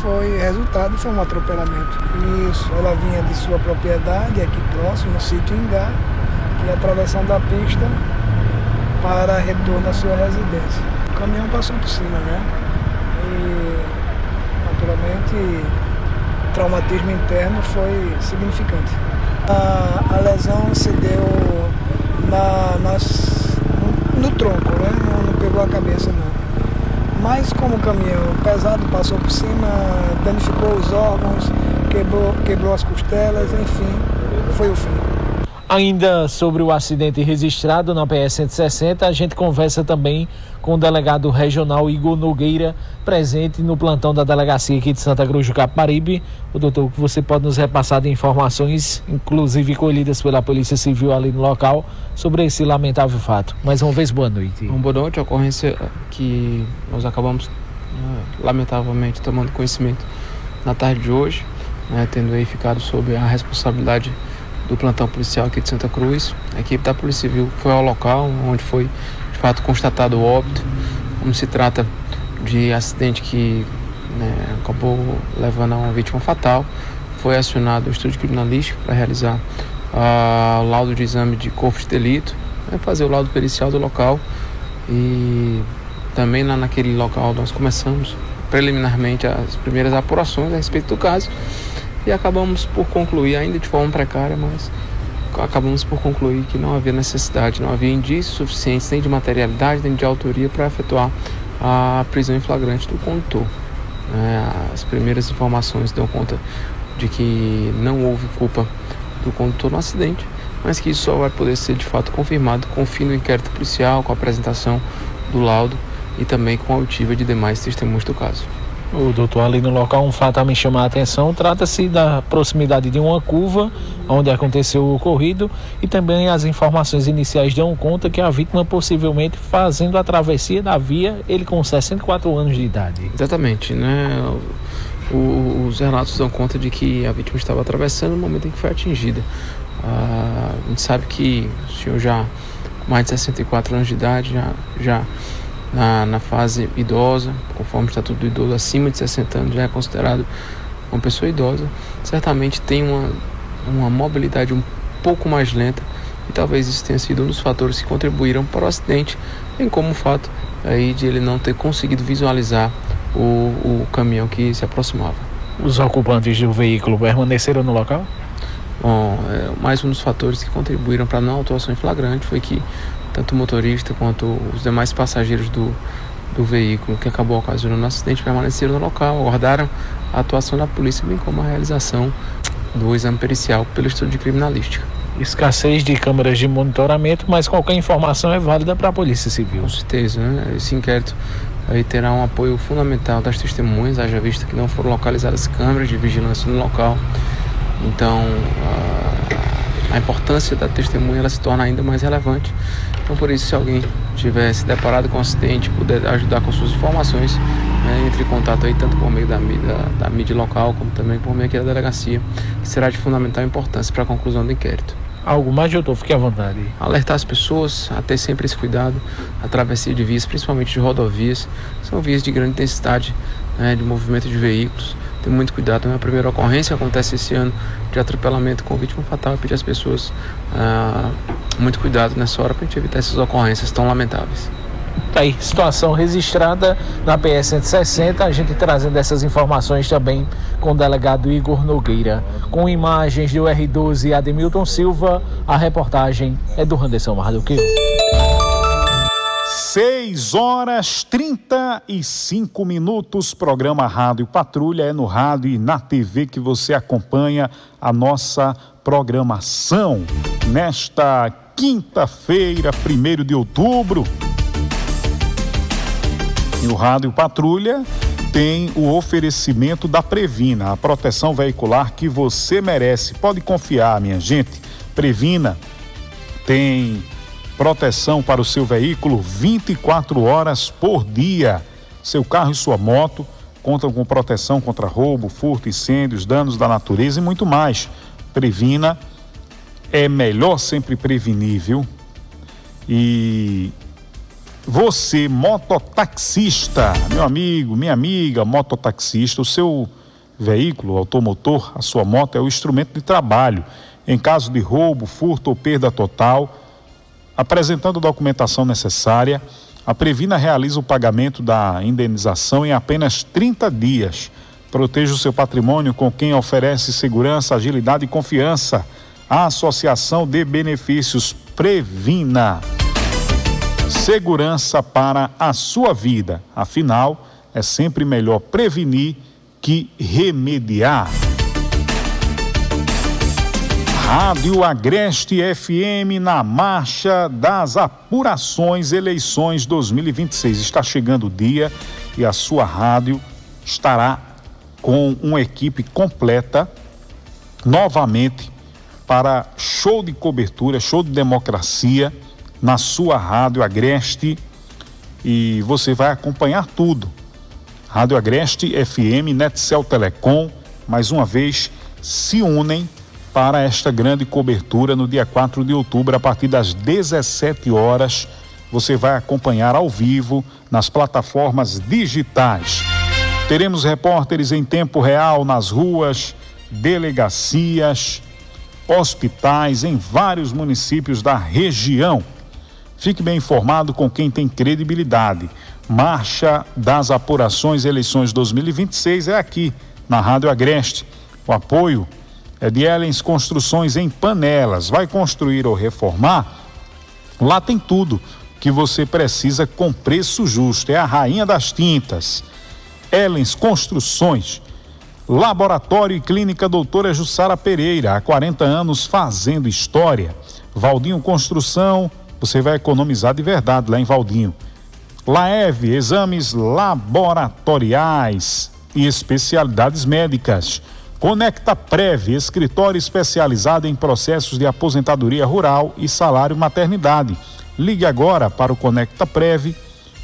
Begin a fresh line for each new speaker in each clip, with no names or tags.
foi resultado, foi um atropelamento. Isso, ela vinha de sua propriedade, aqui próximo, no sítio Ingá, e atravessando a pista para retorno à sua residência. O caminhão passou por cima, né? E, naturalmente, o traumatismo interno foi significante. A lesão se deu no tronco, né? Não pegou a cabeça, não. Mas como o caminhão pesado passou por cima, danificou os órgãos, quebrou as costelas, enfim, foi o fim.
Ainda sobre o acidente registrado na PS-160, a gente conversa também com o delegado regional Igor Nogueira, presente no plantão da delegacia aqui de Santa Cruz do Capibaribe. O doutor, que você pode nos repassar de informações, inclusive colhidas pela Polícia Civil ali no local, sobre esse lamentável fato. Mais uma vez, boa noite.
Boa noite, a ocorrência que nós acabamos, lamentavelmente, tomando conhecimento na tarde de hoje, tendo aí ficado sob a responsabilidade do plantão policial aqui de Santa Cruz. A equipe da Polícia Civil foi ao local onde foi de fato constatado o óbito. Como se trata de acidente que acabou levando a uma vítima fatal, foi acionado o estúdio criminalístico para realizar o laudo de exame de corpo de delito, fazer o laudo pericial do local, e também lá naquele local nós começamos preliminarmente as primeiras apurações a respeito do caso. E acabamos por concluir, ainda de forma precária, mas acabamos por concluir que não havia necessidade, não havia indícios suficientes nem de materialidade, nem de autoria para efetuar a prisão em flagrante do condutor. As primeiras informações dão conta de que não houve culpa do condutor no acidente, mas que isso só vai poder ser de fato confirmado com o fim do inquérito policial, com a apresentação do laudo e também com a oitiva de demais testemunhas do caso.
O doutor, ali no local, um fato a me chamar a atenção, trata-se da proximidade de uma curva onde aconteceu o ocorrido, e também as informações iniciais dão conta que a vítima possivelmente fazendo a travessia da via, ele com 64 anos de idade.
Exatamente, né? Os relatos dão conta de que a vítima estava atravessando no momento em que foi atingida. A gente sabe que o senhor já com mais de 64 anos de idade, já na fase idosa, conforme o estatuto do idoso, acima de 60 anos já é considerado uma pessoa idosa, certamente tem uma mobilidade um pouco mais lenta, e talvez isso tenha sido um dos fatores que contribuíram para o acidente, bem como o fato aí de ele não ter conseguido visualizar o caminhão que se aproximava.
Os ocupantes do veículo permaneceram no local?
Bom, mais um dos fatores que contribuíram para a não autuação em flagrante foi que tanto o motorista quanto os demais passageiros do veículo que acabou ocasionando o acidente permaneceram no local, aguardaram a atuação da polícia, bem como a realização do exame pericial pelo estúdio de criminalística.
Escassez de câmeras de monitoramento, mas qualquer informação é válida para a Polícia Civil.
Com certeza, né? Esse inquérito aí terá um apoio fundamental das testemunhas, haja vista que não foram localizadas câmeras de vigilância no local. Então, a importância da testemunha ela se torna ainda mais relevante. Então, por isso, se alguém tiver se deparado com um acidente, puder ajudar com suas informações, entre em contato aí tanto por meio da mídia local, como também por meio aqui da delegacia, que será de fundamental importância para a conclusão do inquérito.
Algo mais, doutor? Fique à vontade.
Alertar as pessoas a ter sempre esse cuidado. A travessia de vias, principalmente de rodovias, são vias de grande intensidade de movimento de veículos. Tem muito cuidado. A primeira ocorrência acontece esse ano de atropelamento com vítima fatal. Pedir às pessoas muito cuidado nessa hora para a gente evitar essas ocorrências tão lamentáveis.
Tá aí, situação registrada na PS-160, a gente trazendo essas informações também com o delegado Igor Nogueira. Com imagens do R12 Ademilton Silva, a reportagem é do Randerson Marduquinho.
6h35, programa Rádio Patrulha. É no rádio e na TV que você acompanha a nossa programação. Nesta quinta-feira, 1º de outubro, e o Rádio Patrulha tem o oferecimento da Previna, a proteção veicular que você merece. Pode confiar, minha gente. Previna tem proteção para o seu veículo 24 horas por dia. Seu carro e sua moto contam com proteção contra roubo, furto, incêndios, danos da natureza e muito mais. Previna é melhor sempre prevenir, viu? E Você, mototaxista, meu amigo, minha amiga, mototaxista, o seu veículo automotor, a sua moto é o instrumento de trabalho. Em caso de roubo, furto ou perda total, apresentando a documentação necessária, a Previna realiza o pagamento da indenização em apenas 30 dias. Proteja o seu patrimônio com quem oferece segurança, agilidade e confiança. A Associação de Benefícios Previna. Segurança para a sua vida. Afinal, é sempre melhor prevenir que remediar. Rádio Agreste FM na marcha das apurações eleições 2026. Está chegando o dia e a sua rádio estará com uma equipe completa novamente para show de cobertura, show de democracia na sua Rádio Agreste, e você vai acompanhar tudo. Rádio Agreste FM, Netcel Telecom, mais uma vez se unem para esta grande cobertura no dia 4 de outubro, a partir das 17 horas. Você vai acompanhar ao vivo nas plataformas digitais. Teremos repórteres em tempo real nas ruas, delegacias, hospitais em vários municípios da região. Fique bem informado com quem tem credibilidade. Marcha das Apurações Eleições 2026 é aqui na Rádio Agreste. O apoio é de Ellens Construções em Panelas. Vai construir ou reformar? Lá tem tudo que você precisa com preço justo. É a rainha das tintas. Ellens Construções. Laboratório e Clínica Doutora Jussara Pereira, há 40 anos fazendo história. Valdinho Construção, você vai economizar de verdade lá em Valdinho. Laeve, exames laboratoriais e especialidades médicas. Conecta Prev, escritório especializado em processos de aposentadoria rural e salário maternidade. Ligue agora para o Conecta Prev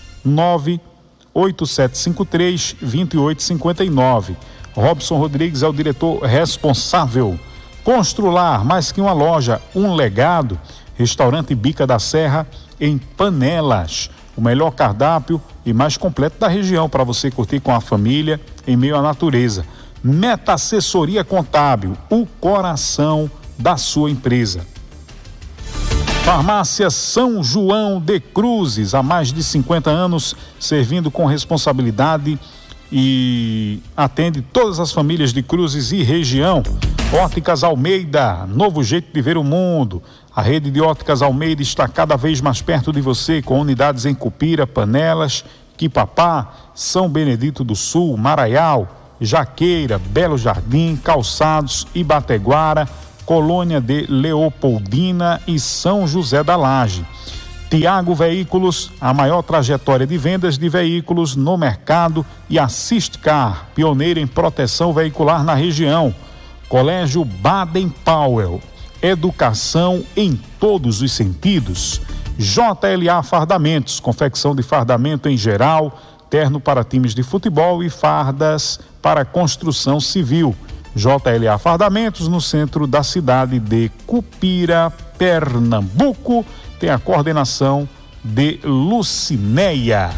98753-2859. Robson Rodrigues é o diretor responsável. Constrular, mais que uma loja, um legado. Restaurante Bica da Serra em Panelas. O melhor cardápio e mais completo da região para você curtir com a família em meio à natureza. Meta Assessoria Contábil, o coração da sua empresa. Farmácia São João de Cruzes, há mais de 50 anos, servindo com responsabilidade e atende todas as famílias de Cruzes e região. Óticas Almeida, novo jeito de ver o mundo. A rede de Óticas Almeida está cada vez mais perto de você, com unidades em Cupira, Panelas, Quipapá, São Benedito do Sul, Maraial, Jaqueira, Belo Jardim, Calçados, Ibateguara, Colônia de Leopoldina e São José da Laje. Tiago Veículos, a maior trajetória de vendas de veículos no mercado, e Assist Car, pioneira em proteção veicular na região. Colégio Baden Powell, educação em todos os sentidos. JLA Fardamentos, confecção de fardamento em geral, terno para times de futebol e fardas para construção civil. JLA Fardamentos, no centro da cidade de Cupira, Pernambuco, tem a coordenação de Lucinéia.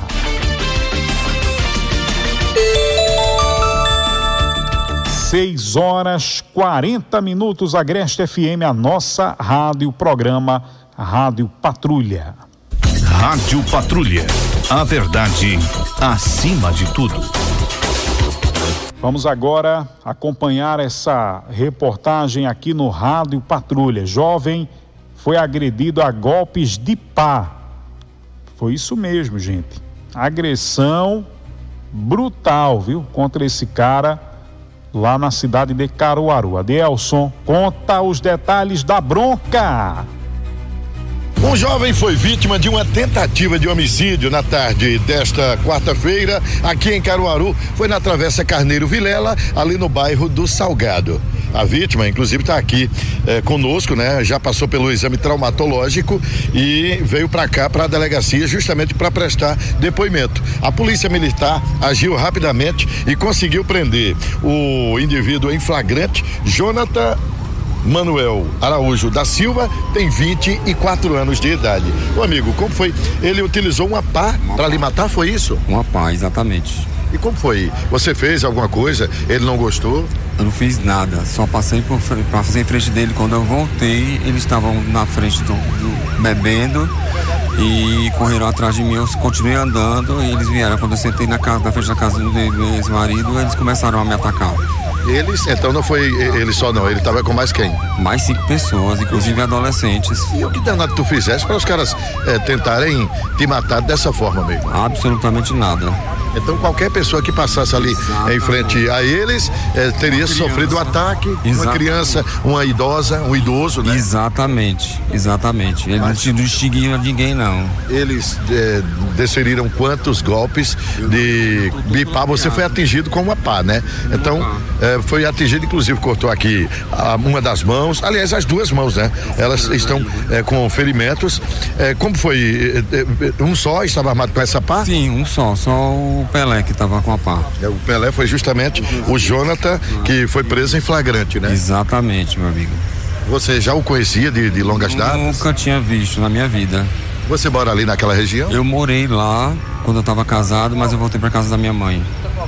6h40, Agreste FM, a nossa rádio, programa Rádio Patrulha.
Rádio Patrulha, a verdade acima de tudo.
Vamos agora acompanhar essa reportagem aqui no Rádio Patrulha. Jovem foi agredido a golpes de pá. Foi isso mesmo, gente. Agressão brutal, viu? Contra esse cara lá na cidade de Caruaru. Adelson conta os detalhes da bronca.
Um jovem foi vítima de uma tentativa de homicídio na tarde desta quarta-feira aqui em Caruaru. Foi na Travessa Carneiro Vilela, ali no bairro do Salgado. A vítima, inclusive, está aqui conosco, né? Já passou pelo exame traumatológico e veio para cá, para a delegacia, justamente para prestar depoimento. A polícia militar agiu rapidamente e conseguiu prender o indivíduo em flagrante, Jonathan Manuel Araújo da Silva tem 24 anos de idade. Ô amigo, como foi? Ele utilizou uma pá para lhe matar, foi isso?
Uma pá, exatamente.
E como foi? Você fez alguma coisa? Ele não gostou?
Eu não fiz nada, só passei para fazer em frente dele. Quando eu voltei, eles estavam na frente bebendo e correram atrás de mim. Eu continuei andando e eles vieram. Quando eu sentei na frente da casa do meu ex-marido, eles começaram a me atacar.
Eles? Então não foi ele só não, ele estava com mais quem?
Mais 5 pessoas, inclusive adolescentes.
E o que danado tu fizesse para os caras tentarem te matar dessa forma mesmo?
Absolutamente nada.
Então qualquer pessoa que passasse ali em frente a eles teria sofrido um ataque. Uma criança, uma idosa, um idoso, né?
Exatamente. Ele não distinguia ninguém, não.
Eles desferiram quantos golpes de pá? Você foi atingido com uma pá, né? Então foi atingido, inclusive cortou aqui uma das mãos, aliás as duas mãos, né? Elas estão com ferimentos. Como foi? Um só estava armado com essa pá?
Sim, um só o Pelé que estava com a pá.
O Pelé foi justamente o Jonathan que foi preso em flagrante, né?
Exatamente, meu amigo.
Você já o conhecia de longas datas?
Nunca tinha visto na minha vida.
Você mora ali naquela região?
Eu morei lá quando eu estava casado, mas eu voltei para casa da minha mãe.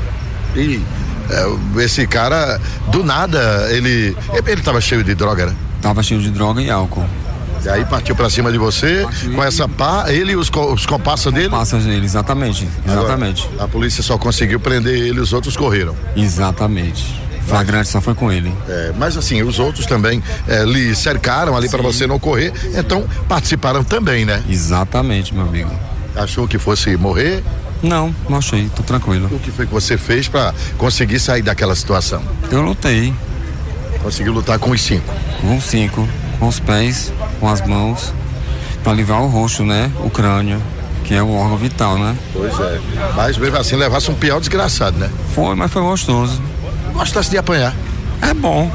E esse cara, do nada, ele estava cheio de droga, né?
Tava cheio de droga e álcool.
E aí partiu pra cima de você, com essa pá, ele e os comparsas dele?
Comparsas dele, exatamente.
Agora, a polícia só conseguiu prender ele, os outros correram.
Exatamente. Flagrante só foi com ele.
Mas assim, os outros também lhe cercaram ali para você não correr, então participaram também, né?
Exatamente, meu amigo.
Achou que fosse morrer?
Não achei, tô tranquilo.
O que foi que você fez para conseguir sair daquela situação?
Eu lutei.
Conseguiu lutar com os 5?
Com os 5. Com os pés, com as mãos, para livrar o rosto, né? O crânio, que é o órgão vital, né?
Pois é. Mas mesmo assim levasse um pior desgraçado, né?
Foi, mas foi gostoso.
Gostasse de apanhar?
É bom.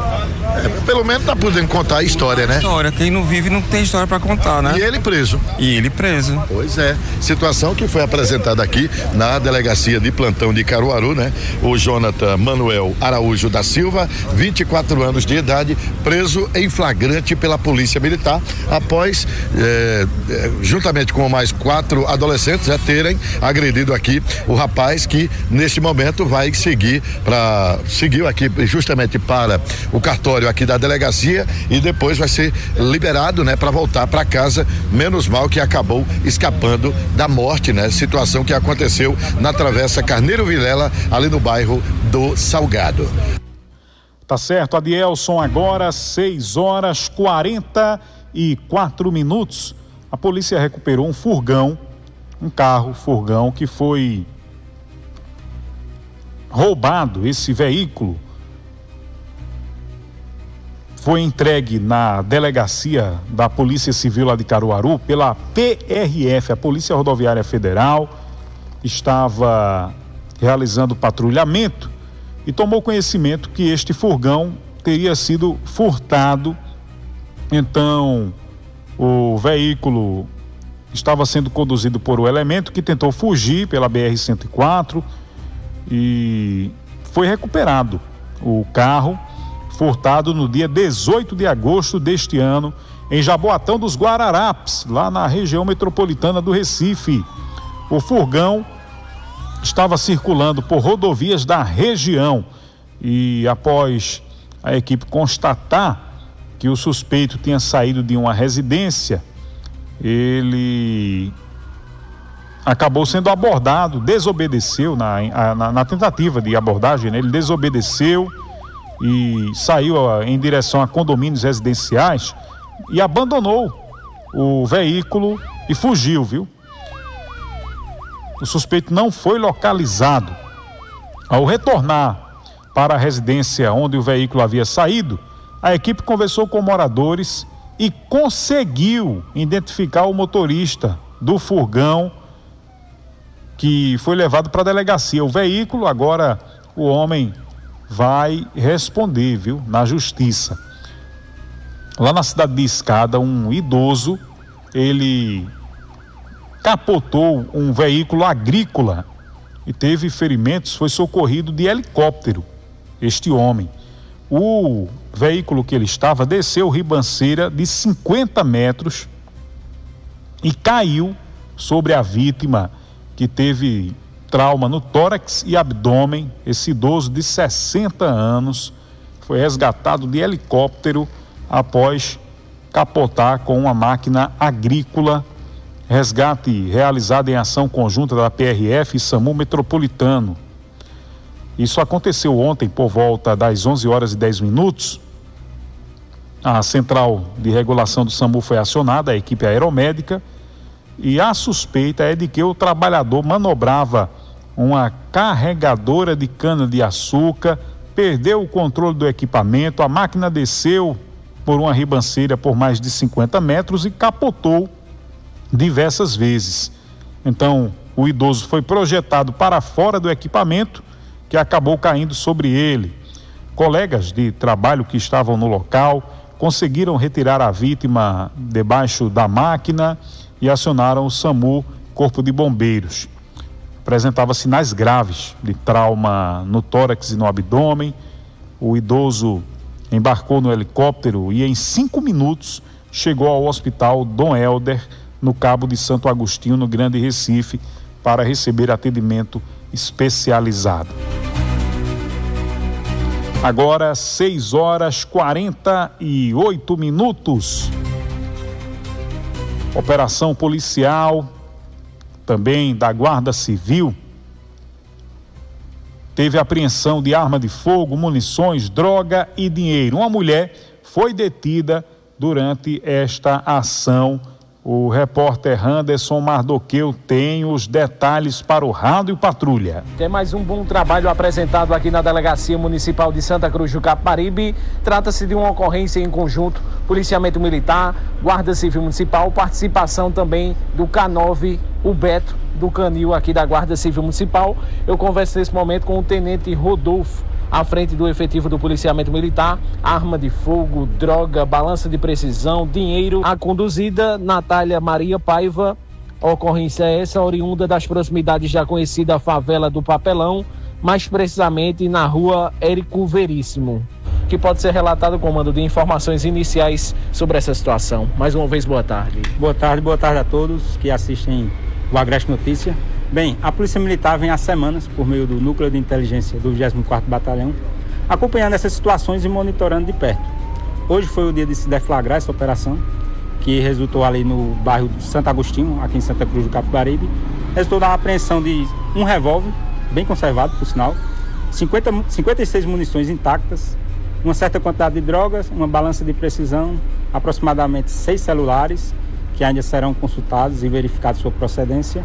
Pelo menos tá podendo contar a história, né?
História, quem não vive não tem história pra contar, né?
E ele preso.
Pois
é, situação que foi apresentada aqui na delegacia de plantão de Caruaru, né? O Jonathan Manuel Araújo da Silva, 24 anos de idade, preso em flagrante pela polícia militar, após, juntamente com mais 4 adolescentes, terem agredido aqui o rapaz que neste momento vai seguiu aqui justamente para o cartório aqui da delegacia e depois vai ser liberado, né, para voltar para casa. Menos mal que acabou escapando da morte, né? Situação que aconteceu na Travessa Carneiro Vilela, ali no bairro do Salgado.
Tá certo, Adielson, agora 6h44. A polícia recuperou um furgão, furgão que foi roubado. Esse veículo foi entregue na delegacia da Polícia Civil lá de Caruaru pela PRF, a Polícia Rodoviária Federal. Estava realizando patrulhamento e tomou conhecimento que este furgão teria sido furtado. Então, o veículo estava sendo conduzido por um elemento que tentou fugir pela BR-104 e foi recuperado o carro, furtado no dia 18 de agosto deste ano, em Jaboatão dos Guararapes, lá na região metropolitana do Recife. O furgão estava circulando por rodovias da região e, após a equipe constatar que o suspeito tinha saído de uma residência, ele acabou sendo abordado, desobedeceu na tentativa de abordagem, né? Ele desobedeceu e saiu em direção a condomínios residenciais e abandonou o veículo e fugiu, viu? O suspeito não foi localizado. Ao retornar para a residência onde o veículo havia saído, a equipe conversou com moradores e conseguiu identificar o motorista do furgão que foi levado para a delegacia. O veículo, agora o homem vai responder, viu, na justiça. Lá na cidade de Escada, um idoso, ele capotou um veículo agrícola e teve ferimentos, foi socorrido de helicóptero, este homem. o veículo que ele estava desceu ribanceira de 50 metros e caiu sobre a vítima, que teve trauma no tórax e abdômen. Esse idoso de 60 anos foi resgatado de helicóptero após capotar com uma máquina agrícola. Resgate realizado em ação conjunta da PRF e SAMU Metropolitano. Isso aconteceu ontem por volta das 11h10. A central de regulação do SAMU foi acionada, a equipe aeromédica, e a suspeita é de que o trabalhador manobrava uma carregadora de cana-de-açúcar, perdeu o controle do equipamento, a máquina desceu por uma ribanceira por mais de 50 metros e capotou diversas vezes. Então, o idoso foi projetado para fora do equipamento, que acabou caindo sobre ele. Colegas de trabalho que estavam no local conseguiram retirar a vítima debaixo da máquina e acionaram o SAMU, Corpo de Bombeiros. Apresentava sinais graves de trauma no tórax e no abdômen. O idoso embarcou no helicóptero e em 5 minutos chegou ao Hospital Dom Helder, no Cabo de Santo Agostinho, no Grande Recife, para receber atendimento especializado. Agora 6h48. Operação policial, também da Guarda Civil, teve apreensão de arma de fogo, munições, droga e dinheiro. Uma mulher foi detida durante esta ação. O repórter Anderson Mardoqueu tem os detalhes para o Rádio Patrulha.
Tem mais um bom trabalho apresentado aqui na Delegacia Municipal de Santa Cruz do Capibaribe. Trata-se de uma ocorrência em conjunto, Policiamento Militar, Guarda Civil Municipal, participação também do K9, o Beto, do Canil aqui da Guarda Civil Municipal. Eu converso nesse momento com o Tenente Rodolfo, à frente do efetivo do Policiamento Militar. Arma de fogo, droga, balança de precisão, dinheiro. A conduzida, Natália Maria Paiva. A ocorrência é essa, oriunda das proximidades da conhecida favela do Papelão, mais precisamente na rua Érico Veríssimo. Que pode ser relatado, comando, de informações iniciais sobre essa situação. Mais uma vez, boa tarde.
Boa tarde a todos que assistem o Agreste Notícia. Bem, a Polícia Militar vem há semanas, por meio do Núcleo de Inteligência do 24º Batalhão, acompanhando essas situações e monitorando de perto. Hoje foi o dia de se deflagrar essa operação, que resultou ali no bairro de Santo Agostinho, aqui em Santa Cruz do Capibaribe. Resultou na apreensão de um revólver, bem conservado, por sinal, 56 munições intactas, uma certa quantidade de drogas, uma balança de precisão, aproximadamente 6 celulares, que ainda serão consultados e verificados sua procedência,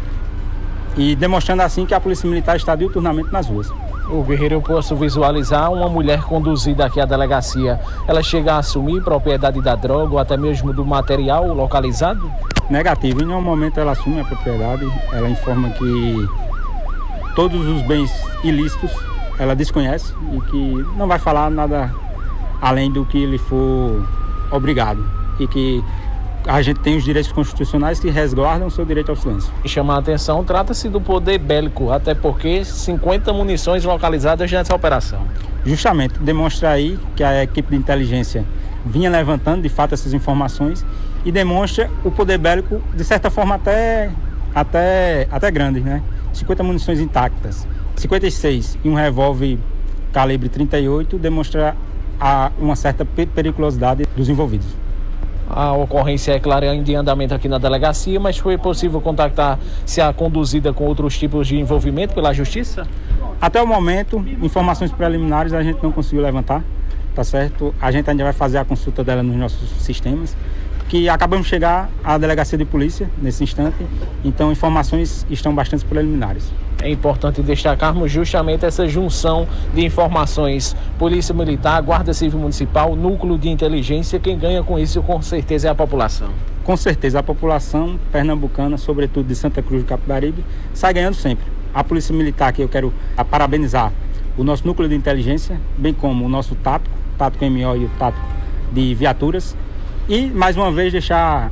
e demonstrando assim que a Polícia Militar está diuturnamente nas ruas.
O Guerreiro, eu posso visualizar uma mulher conduzida aqui à delegacia. Ela chega a assumir propriedade da droga ou até mesmo do material localizado?
Negativo, em nenhum momento ela assume a propriedade. Ela informa que todos os bens ilícitos ela desconhece e que não vai falar nada além do que lhe for obrigado, e que a gente tem os direitos constitucionais que resguardam o seu direito ao silêncio.
E chamar a atenção, trata-se do poder bélico, até porque 50 munições localizadas nessa operação.
Justamente, demonstra aí que a equipe de inteligência vinha levantando de fato essas informações e demonstra o poder bélico de certa forma até grande, né? 50 munições intactas, 56 e um revólver calibre 38 demonstra uma certa periculosidade dos envolvidos.
A ocorrência é clara ainda em andamento aqui na delegacia, mas foi possível contactar-se a conduzida com outros tipos de envolvimento pela Justiça?
Até o momento, informações preliminares a gente não conseguiu levantar, tá certo? A gente ainda vai fazer a consulta dela nos nossos sistemas, que acabamos de chegar à delegacia de polícia nesse instante, então informações estão bastante preliminares.
É importante destacarmos justamente essa junção de informações. Polícia Militar, Guarda Civil Municipal, Núcleo de Inteligência. Quem ganha com isso, com certeza, é a população.
Com certeza, a população pernambucana, sobretudo de Santa Cruz do Capibaribe, sai ganhando sempre. A Polícia Militar, que eu quero parabenizar o nosso Núcleo de Inteligência, bem como o nosso tático MO e o tático de viaturas. E, mais uma vez, deixar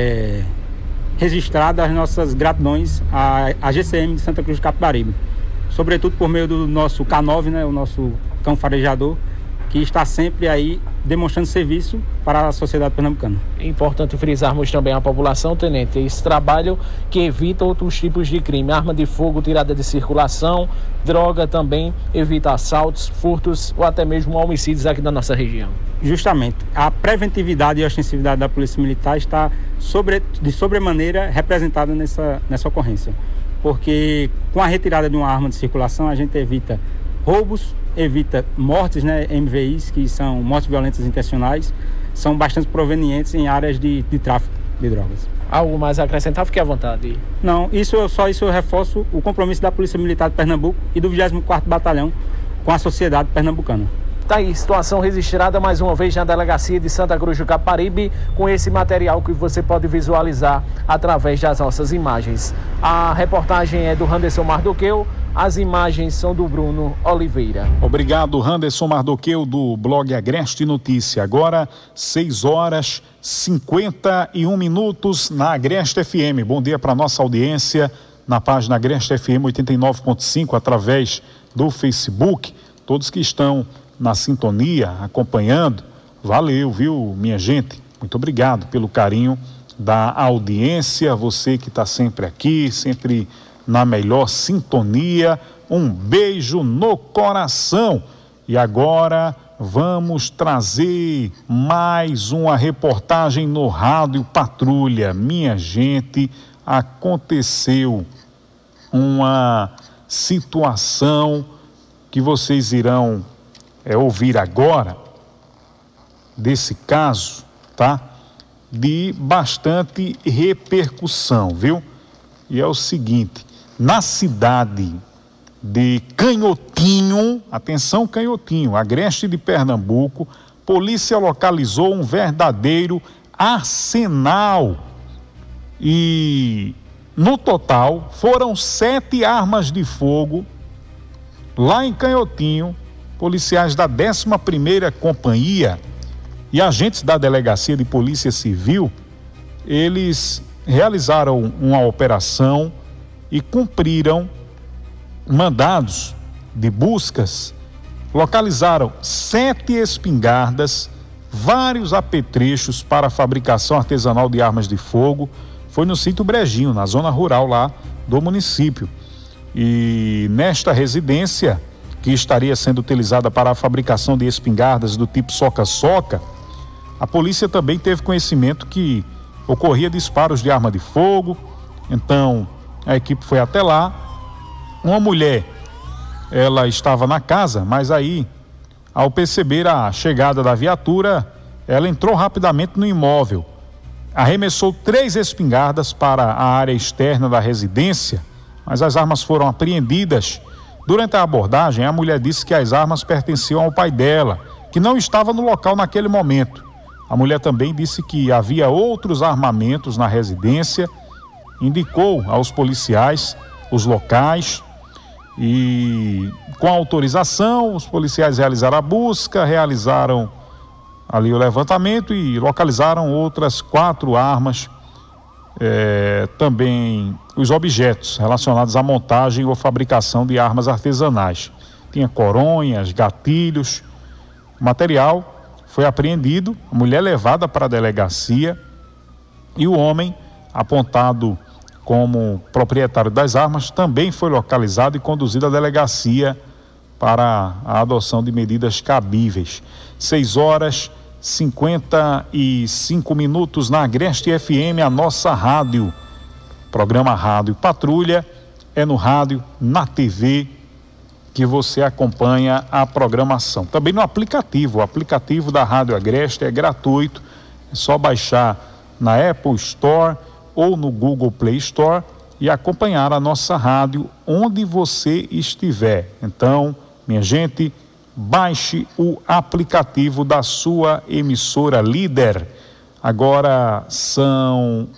registradas as nossas gratidões à GCM de Santa Cruz do Capibaribe, sobretudo por meio do nosso K9, né, o nosso cão farejador, que está sempre aí demonstrando serviço para a sociedade pernambucana.
É importante frisarmos também a população, tenente, esse trabalho que evita outros tipos de crime, arma de fogo tirada de circulação, droga também, evita assaltos, furtos ou até mesmo homicídios aqui da nossa região.
Justamente, a preventividade e a ostensividade da Polícia Militar está de sobremaneira representada nessa ocorrência, porque com a retirada de uma arma de circulação a gente evita roubos, evita mortes, MVIs, que são mortes violentas intencionais, são bastante provenientes em áreas de tráfico de drogas.
Algo mais a acrescentar? Fique à vontade.
Não, só isso eu reforço o compromisso da Polícia Militar de Pernambuco e do 24º Batalhão com a sociedade pernambucana.
Tá aí, situação registrada mais uma vez na delegacia de Santa Cruz do Capibaribe, com esse material que você pode visualizar através das nossas imagens. A reportagem é do Randerson Mardoqueu, as imagens são do Bruno Oliveira.
Obrigado, Randerson Mardoqueu, do blog Agreste Notícia. Agora, 6h51 na Agreste FM. Bom dia para nossa audiência na página Agreste FM 89.5, através do Facebook. Todos que estão na sintonia, acompanhando, valeu, viu, minha gente? Muito obrigado pelo carinho da audiência, você que está sempre aqui, sempre na melhor sintonia, um beijo no coração. E agora vamos trazer mais uma reportagem no Rádio Patrulha. Minha gente, aconteceu uma situação que vocês irão ouvir agora, desse caso, tá? De bastante repercussão, viu? E é o seguinte, na cidade de Canhotinho, atenção Canhotinho, Agreste de Pernambuco, polícia localizou um verdadeiro arsenal e no total foram 7 armas de fogo lá em Canhotinho. Policiais da 11ª Companhia e agentes da Delegacia de Polícia Civil, eles realizaram uma operação e cumpriram mandados de buscas, localizaram 7 espingardas, vários apetrechos para a fabricação artesanal de armas de fogo. Foi no sítio Brejinho, na zona rural lá do município. E nesta residência, que estaria sendo utilizada para a fabricação de espingardas do tipo soca-soca, a polícia também teve conhecimento que ocorria disparos de arma de fogo. Então a equipe foi até lá. Uma mulher, ela estava na casa, mas aí, ao perceber a chegada da viatura, ela entrou rapidamente no imóvel, arremessou 3 espingardas para a área externa da residência, mas as armas foram apreendidas. Durante a abordagem, a mulher disse que as armas pertenciam ao pai dela, que não estava no local naquele momento. A mulher também disse que havia outros armamentos na residência, indicou aos policiais os locais e, com a autorização, os policiais realizaram a busca, realizaram ali o levantamento e localizaram outras 4 armas, também os objetos relacionados à montagem ou fabricação de armas artesanais. Tinha coronhas, gatilhos. O material foi apreendido, a mulher levada para a delegacia e o homem, apontado como proprietário das armas, também foi localizado e conduzido à delegacia para a adoção de medidas cabíveis. 6h55 na Agreste FM, a nossa rádio. Programa Rádio Patrulha é no rádio, na TV, que você acompanha a programação. Também no aplicativo, o aplicativo da Rádio Agreste é gratuito, é só baixar na Apple Store ou no Google Play Store e acompanhar a nossa rádio onde você estiver. Então, minha gente, baixe o aplicativo da sua emissora líder. Agora são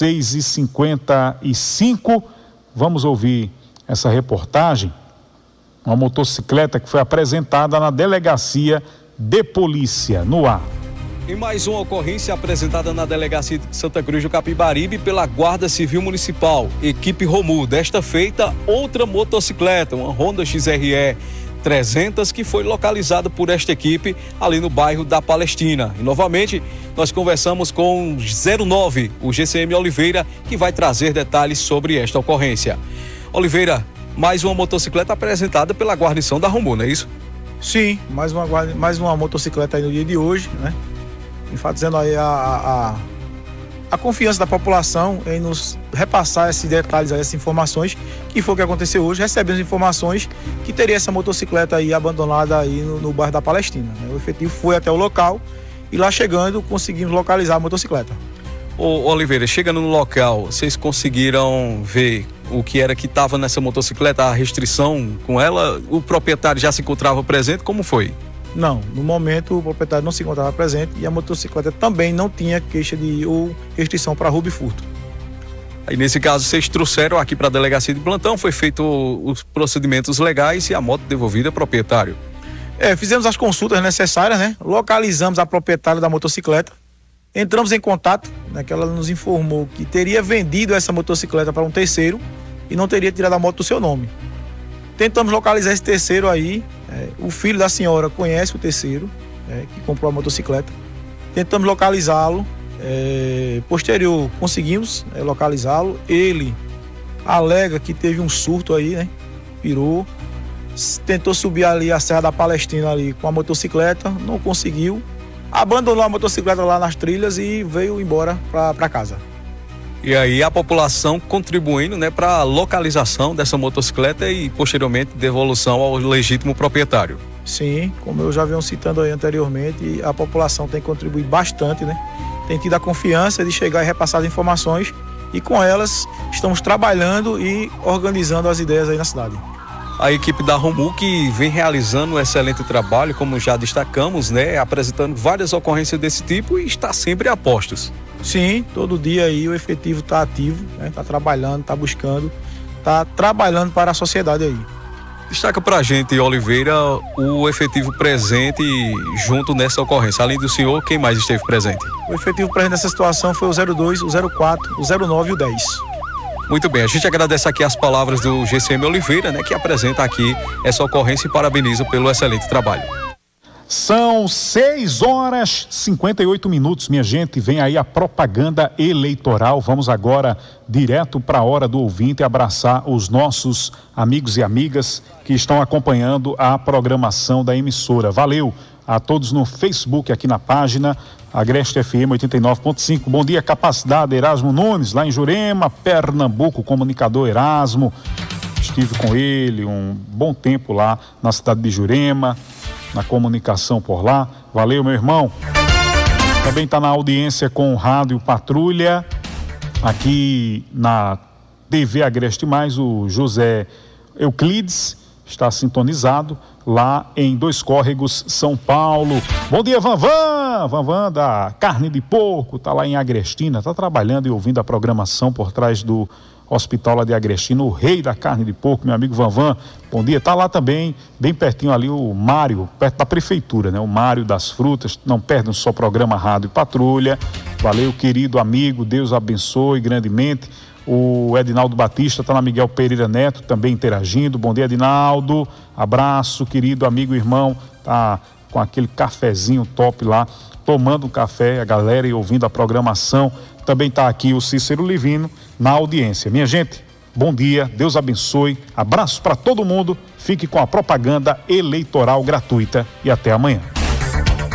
6h55, vamos ouvir essa reportagem. Uma motocicleta que foi apresentada na Delegacia de Polícia, no ar.
Em mais uma ocorrência apresentada na Delegacia de Santa Cruz do Capibaribe pela Guarda Civil Municipal, equipe Romu. Desta feita, outra motocicleta, uma Honda XRE 300 que foi localizado por esta equipe ali no bairro da Palestina. E novamente nós conversamos com 09, o GCM Oliveira, que vai trazer detalhes sobre esta ocorrência. Oliveira, mais uma motocicleta apresentada pela guarnição da Romu, não é isso?
Sim, mais uma motocicleta aí no dia de hoje, né? Enfatizando aí a confiança da população em nos repassar esses detalhes, essas informações, que foi o que aconteceu hoje. Recebemos informações que teria essa motocicleta aí abandonada aí no bairro da Palestina, né? O efetivo foi até o local e lá chegando conseguimos localizar a motocicleta.
Ô Oliveira, chegando no local, vocês conseguiram ver o que era que estava nessa motocicleta, a restrição com ela? O proprietário já se encontrava presente? Como foi?
Não, no momento o proprietário não se encontrava presente e a motocicleta também não tinha queixa ou restrição para roubo e furto.
Aí nesse caso vocês trouxeram aqui para a delegacia de plantão, foi feito os procedimentos legais e a moto devolvida ao proprietário.
Fizemos as consultas necessárias, né? Localizamos a proprietária da motocicleta, entramos em contato, né, que ela nos informou que teria vendido essa motocicleta para um terceiro e não teria tirado a moto do seu nome. Tentamos localizar esse terceiro aí, o filho da senhora conhece o terceiro, que comprou a motocicleta. Tentamos localizá-lo, posterior conseguimos localizá-lo. Ele alega que teve um surto aí, né? Pirou, tentou subir ali a Serra da Palestina ali com a motocicleta, não conseguiu, abandonou a motocicleta lá nas trilhas e veio embora para casa.
E aí a população contribuindo, né, para a localização dessa motocicleta e posteriormente devolução ao legítimo proprietário.
Sim, como eu já venho citando aí anteriormente, a população tem contribuído bastante, né? Tem tido a confiança de chegar e repassar as informações e com elas estamos trabalhando e organizando as ideias aí na cidade.
A equipe da Romu que vem realizando um excelente trabalho, como já destacamos, né, apresentando várias ocorrências desse tipo e está sempre a postos.
Sim, todo dia aí o efetivo está ativo, né? Está trabalhando, está buscando, está trabalhando para a sociedade aí.
Destaca pra gente, Oliveira, o efetivo presente junto nessa ocorrência. Além do senhor, quem mais esteve presente?
O efetivo presente nessa situação foi o 02, o 04, o 09 e o 10.
Muito bem, a gente agradece aqui as palavras do GCM Oliveira, né, que apresenta aqui essa ocorrência e parabeniza pelo excelente trabalho.
São 6h58, minha gente. Vem aí a propaganda eleitoral. Vamos agora direto para a hora do ouvinte abraçar os nossos amigos e amigas que estão acompanhando a programação da emissora. Valeu a todos no Facebook, aqui na página Agreste FM 89.5. Bom dia, Capacidade, Erasmo Nunes, lá em Jurema, Pernambuco, comunicador Erasmo. Estive com ele um bom tempo lá na cidade de Jurema, na comunicação por lá. Valeu, meu irmão. Também está na audiência com o Rádio Patrulha, aqui na TV Agreste Mais, o José Euclides está sintonizado lá em Dois Córregos, São Paulo. Bom dia, Vanvan da Carne de Porco, está lá em Agrestina, está trabalhando e ouvindo a programação por trás do Hospital lá de Agrestina, o rei da carne de porco, meu amigo Vanvan. Bom dia, tá lá também, bem pertinho ali o Mário, perto da prefeitura, né? O Mário das Frutas, não perdam só programa Rádio Patrulha. Valeu, querido amigo, Deus abençoe grandemente. O Edinaldo Batista tá na Miguel Pereira Neto, também interagindo. Bom dia, Edinaldo, abraço, querido amigo, irmão, tá com aquele cafezinho top lá, tomando um café, a galera e ouvindo a programação. Também tá aqui o Cícero Livino na audiência. Minha gente, bom dia, Deus abençoe, abraço para todo mundo, fique com a propaganda eleitoral gratuita e até amanhã.